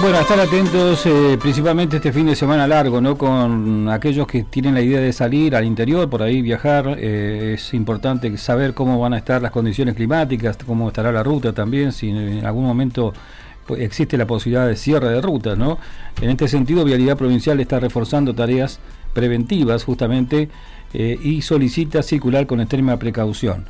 Bueno, a estar atentos principalmente este fin de semana largo, ¿no? Con aquellos que tienen la idea de salir al interior, por ahí viajar, es importante saber cómo van a estar las condiciones climáticas, cómo estará la ruta también, si en algún momento pues, existe la posibilidad de cierre de rutas, ¿no? En este sentido, Vialidad Provincial está reforzando tareas preventivas justamente y solicita circular con extrema precaución.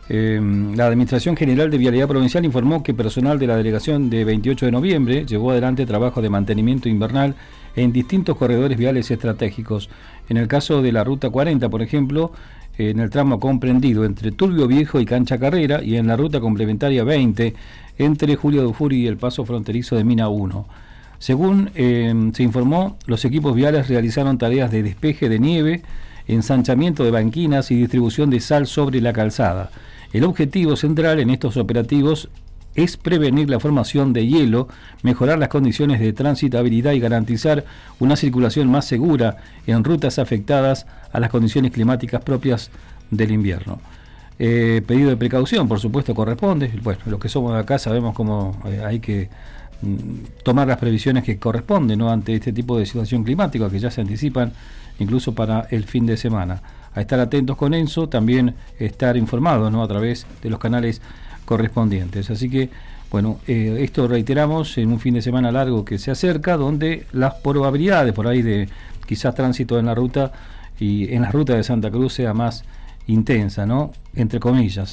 La Administración General de Vialidad Provincial informó que personal de la delegación de 28 de noviembre llevó adelante trabajo de mantenimiento invernal en distintos corredores viales estratégicos. En el caso de la Ruta 40, por ejemplo, en el tramo comprendido entre Turbio Viejo y Cancha Carrera, y en la Ruta Complementaria 20, entre Julio Dufour y el paso fronterizo de Mina 1. Según se informó, los equipos viales realizaron tareas de despeje de nieve, ensanchamiento de banquinas y distribución de sal sobre la calzada. El objetivo central en estos operativos es prevenir la formación de hielo, mejorar las condiciones de transitabilidad y garantizar una circulación más segura en rutas afectadas a las condiciones climáticas propias del invierno. Pedido de precaución, por supuesto, corresponde. Bueno, los que somos de acá sabemos cómo hay que tomar las previsiones que corresponden, ¿no? Ante este tipo de situación climática que ya se anticipan incluso para el fin de semana. A estar atentos con ENSO, también estar informados, ¿no? A través de los canales correspondientes. Así que, bueno, esto reiteramos en un fin de semana largo que se acerca, donde las probabilidades por ahí de quizás tránsito en la ruta y en la ruta de Santa Cruz sea más intensa, ¿no? Entre comillas.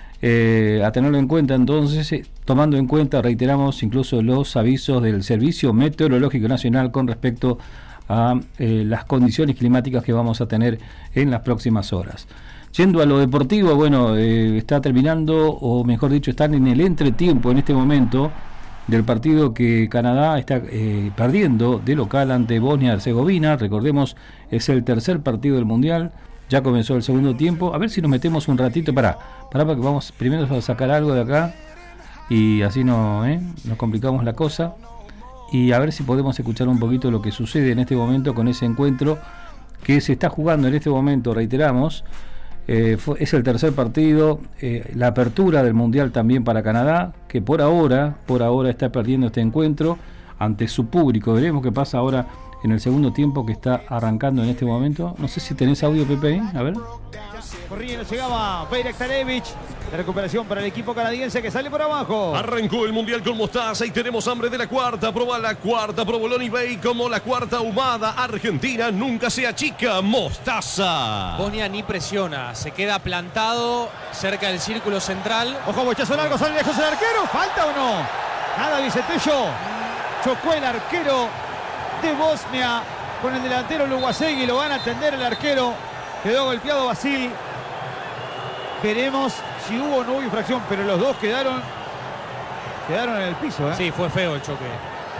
A tenerlo en cuenta entonces, tomando en cuenta, reiteramos, incluso los avisos del Servicio Meteorológico Nacional con respecto a las condiciones climáticas que vamos a tener en las próximas horas. Yendo a lo deportivo, bueno, está terminando, o mejor dicho, están en el entretiempo en este momento del partido que Canadá está perdiendo de local ante Bosnia-Herzegovina. Recordemos, es el tercer partido del Mundial, ya comenzó el segundo tiempo. A ver si nos metemos un ratito, para que vamos primero a sacar algo de acá y así no nos complicamos la cosa. Y a ver si podemos escuchar un poquito lo que sucede en este momento con ese encuentro que se está jugando en este momento, reiteramos. Es el tercer partido, la apertura del Mundial también para Canadá, que por ahora está perdiendo este encuentro ante su público. Veremos qué pasa ahora en el segundo tiempo que está arrancando en este momento. No sé si tenés audio, Pepe, a ver. Corriendo, llegaba Bajraktarevic. La recuperación para el equipo canadiense que sale por abajo. Arrancó el Mundial con Mostaza y tenemos hambre de la cuarta. Proba la cuarta, Provolone Bay como la cuarta ahumada. Argentina nunca se achica. Mostaza. Bosnia ni presiona, se queda plantado cerca del círculo central. Ojo, bochazo largo, sale lejos el arquero. ¿Falta o no? Nada, Vicentello. Chocó el arquero de Bosnia con el delantero Luguasegui. Lo van a atender el arquero. Quedó golpeado Basil. Veremos si hubo o no hubo infracción, pero los dos quedaron en el piso. Sí, fue feo el choque.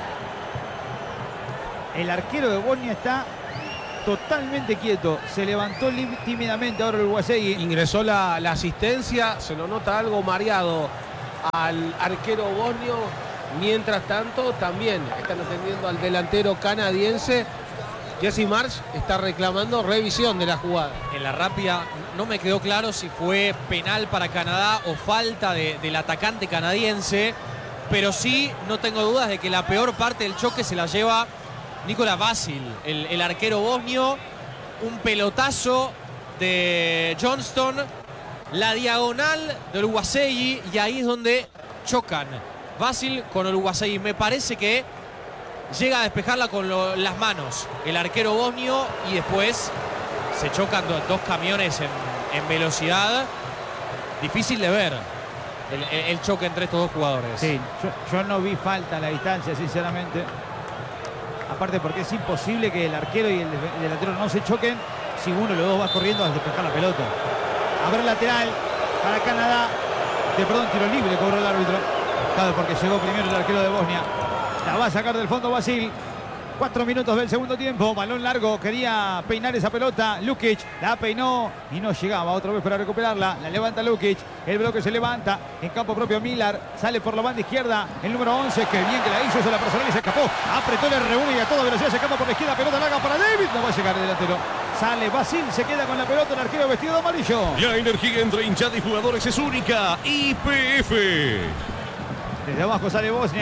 El arquero de Bosnia está totalmente quieto. Se levantó tímidamente ahora el Uruguasegui. Ingresó la asistencia. Se lo nota algo mareado al arquero bosnio. Mientras tanto, también están atendiendo al delantero canadiense. Jesse Marsh está reclamando revisión de la jugada. En la rápida no me quedó claro si fue penal para Canadá o falta del atacante canadiense, pero sí no tengo dudas de que la peor parte del choque se la lleva Nikola Vasil, el arquero bosnio. Un pelotazo de Johnston, la diagonal de Uruguasegui, y ahí es donde chocan Vasil con Uruguasegui. Me parece que llega a despejarla con las manos el arquero bosnio y después se chocan dos camiones en velocidad. Difícil de ver el choque entre estos dos jugadores. Sí, yo no vi falta a la distancia, sinceramente. Aparte porque es imposible que el arquero y el delantero no se choquen si uno de los dos va corriendo a despejar la pelota. A ver, lateral para Canadá. Tiro libre cobró el árbitro. Claro, porque llegó primero el arquero de Bosnia. La va a sacar del fondo Vasil. 4 minutos del segundo tiempo. Balón largo. Quería peinar esa pelota. Lukic la peinó y no llegaba otra vez para recuperarla. La levanta Lukic. El bloque se levanta. En campo propio Millar. Sale por la banda izquierda. El número 11. Qué bien que la hizo. Se la personal y se escapó. Apretó el R1 y a toda velocidad se escapa por la izquierda. Pelota larga para David. No va a llegar el delantero. Sale Vasil. Se queda con la pelota. El arquero vestido de amarillo. La energía entre hinchada y jugadores es única. YPF. Desde abajo sale Bosnia.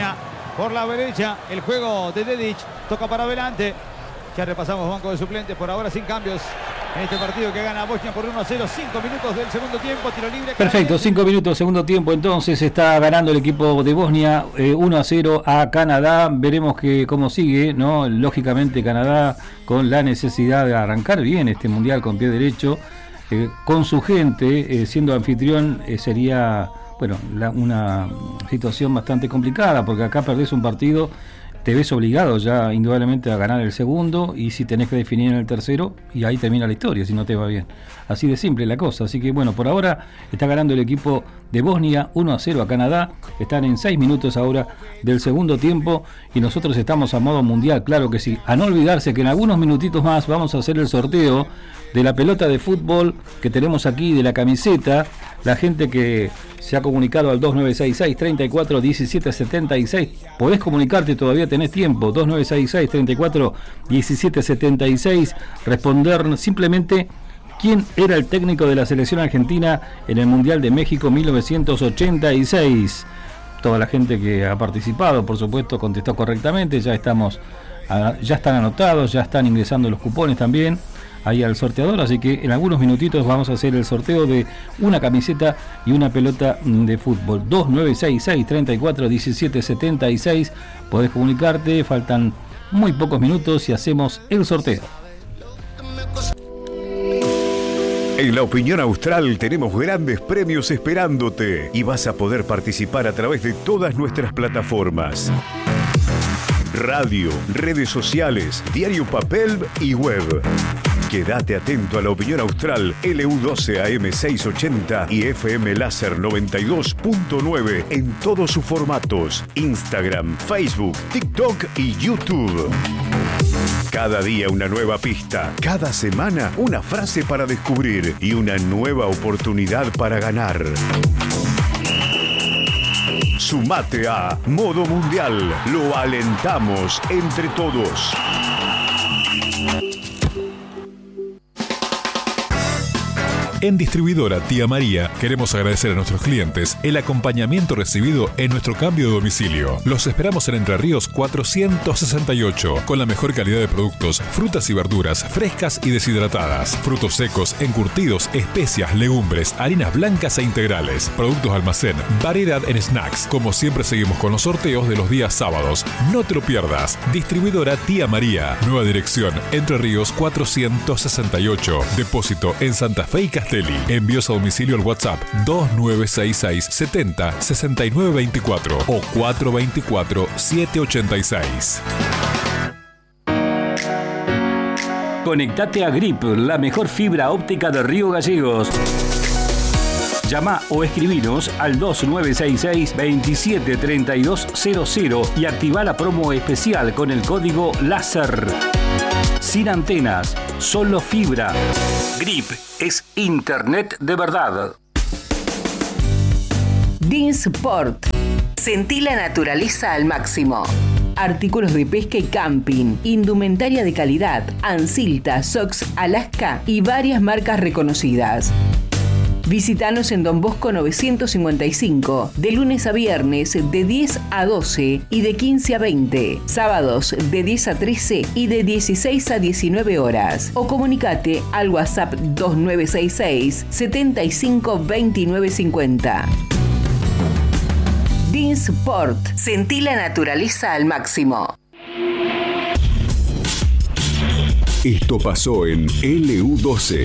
por la derecha. El juego de Dedic. Toca para adelante. Ya repasamos banco de suplentes. Por ahora sin cambios en este partido que gana Bosnia por 1-0. 5 minutos del segundo tiempo. Tiro libre. Perfecto, 5 minutos segundo tiempo. Entonces está ganando el equipo de Bosnia 1-0 a Canadá. Veremos cómo sigue, ¿no? Lógicamente Canadá con la necesidad de arrancar bien este mundial con pie derecho. Con su gente, siendo anfitrión, sería una situación bastante complicada, porque acá perdés un partido, te ves obligado ya indudablemente a ganar el segundo, y si tenés que definir en el tercero, y ahí termina la historia si no te va bien. Así de simple la cosa. Así que por ahora está ganando el equipo de Bosnia 1-0 a Canadá. Están en 6 minutos ahora del segundo tiempo y nosotros estamos a modo mundial, claro que sí. A no olvidarse que en algunos minutitos más vamos a hacer el sorteo de la pelota de fútbol que tenemos aquí, de la camiseta. La gente que se ha comunicado al 2966-341776, podés comunicarte, todavía tenés tiempo. 2966-341776, responder simplemente quién era el técnico de la selección argentina en el Mundial de México 1986. Toda la gente que ha participado, por supuesto, contestó correctamente. Ya están anotados, ya están ingresando los cupones también ahí al sorteador, así que en algunos minutitos vamos a hacer el sorteo de una camiseta y una pelota de fútbol. 2966-341776, podés comunicarte, faltan muy pocos minutos y hacemos el sorteo. En La Opinión Austral tenemos grandes premios esperándote y vas a poder participar a través de todas nuestras plataformas: radio, redes sociales, diario papel y web. Quédate atento a La Opinión Austral, LU12 AM 680 y FM Láser 92.9 en todos sus formatos: Instagram, Facebook, TikTok y YouTube. Cada día una nueva pista, cada semana una frase para descubrir y una nueva oportunidad para ganar. Sumate a Modo Mundial. Lo alentamos entre todos. En Distribuidora Tía María queremos agradecer a nuestros clientes el acompañamiento recibido en nuestro cambio de domicilio. Los esperamos en Entre Ríos 468, con la mejor calidad de productos, frutas y verduras frescas y deshidratadas, frutos secos, encurtidos, especias, legumbres, harinas blancas e integrales, productos de almacén, variedad en snacks. Como siempre seguimos con los sorteos de los días sábados. No te lo pierdas. Distribuidora Tía María. Nueva dirección, Entre Ríos 468. Depósito en Santa Fe y Castelli. Envíos a domicilio al WhatsApp 2966 70 69 24 o 424 786. Conectate a Grip, la mejor fibra óptica de Río Gallegos. Llama o escribinos al 2966-273200 y activa la promo especial con el código LÁSER. Sin antenas, solo fibra. Grip es internet de verdad. Dinsport. Sentí la naturaleza al máximo. Artículos de pesca y camping, indumentaria de calidad, Ansilta, Sox, Alaska y varias marcas reconocidas. Visítanos en Don Bosco 955, de lunes a viernes de 10 a 12 y de 15 a 20, sábados de 10 a 13 y de 16 a 19 horas. O comunicate al WhatsApp 2966 75 29 50. Dinsport. Sentí la naturaleza al máximo. Esto pasó en LU12.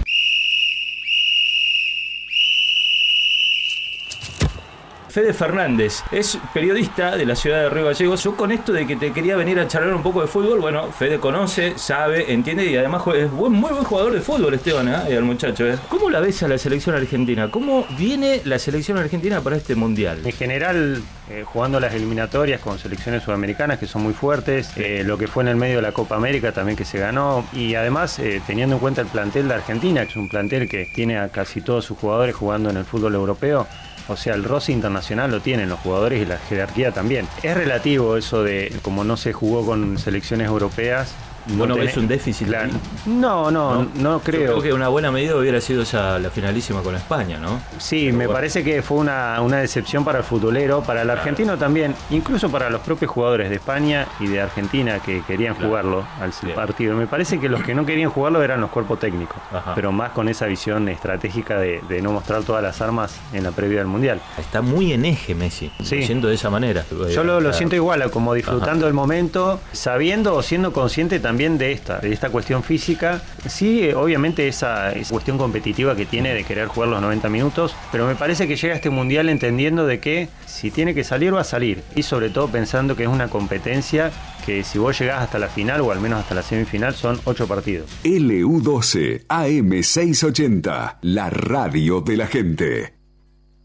Fede Fernández es periodista de la ciudad de Río Gallegos. Yo con esto de que te quería venir a charlar un poco de fútbol, bueno, Fede conoce, sabe, entiende y además es muy buen jugador de fútbol, Esteban, el muchacho. ¿Cómo la ves a la selección argentina? ¿Cómo viene la selección argentina para este mundial? En general, jugando las eliminatorias con selecciones sudamericanas que son muy fuertes, lo que fue en el medio de la Copa América también que se ganó, y además teniendo en cuenta el plantel de Argentina, que es un plantel que tiene a casi todos sus jugadores jugando en el fútbol europeo. O sea, el roce internacional lo tienen los jugadores y la jerarquía también. Es relativo eso de, como no se jugó con selecciones europeas, ¿Vos no ves un déficit? Claro. No creo. Yo creo que una buena medida hubiera sido la finalísima con España, ¿no? Sí, me parece que fue una decepción para el futbolero, para el argentino también, incluso para los propios jugadores de España y de Argentina que querían jugarlo al partido. Me parece que los que no querían jugarlo eran los cuerpos técnicos, pero más con esa visión estratégica de no mostrar todas las armas en la previa del Mundial. Está muy en eje Messi, lo siento de esa manera. Yo lo siento igual, como disfrutando el momento, sabiendo o siendo consciente también de esta cuestión física. Sí, obviamente esa cuestión competitiva que tiene de querer jugar los 90 minutos, pero me parece que llega a este Mundial entendiendo de que si tiene que salir, va a salir. Y sobre todo pensando que es una competencia que si vos llegás hasta la final o al menos hasta la semifinal son 8 partidos. LU12 AM680, la radio de la gente.